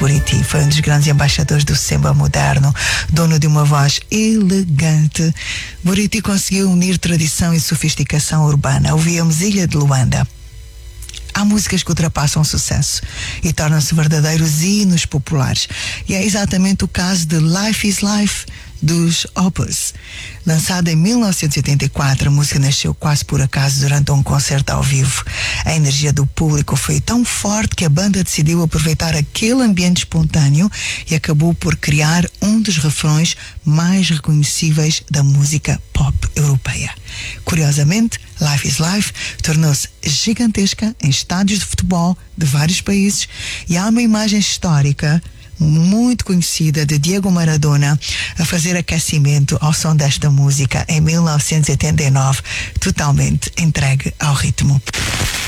Buriti. Foi um dos grandes embaixadores do samba moderno, dono de uma voz elegante. Buriti conseguiu unir tradição e sofisticação urbana. Ouvíamos Ilha de Luanda. Há músicas que ultrapassam o sucesso e tornam-se verdadeiros hinos populares. E é exatamente o caso de Life is Life, dos Opus. Lançada em 1984, a música nasceu quase por acaso durante um concerto ao vivo. A energia do público foi tão forte que a banda decidiu aproveitar aquele ambiente espontâneo e acabou por criar um dos refrões mais reconhecíveis da música pop europeia. Curiosamente, Life is Life tornou-se gigantesca em estádios de futebol de vários países e há uma imagem histórica muito conhecida de Diego Maradona a fazer aquecimento ao som desta música em 1989, totalmente entregue ao ritmo.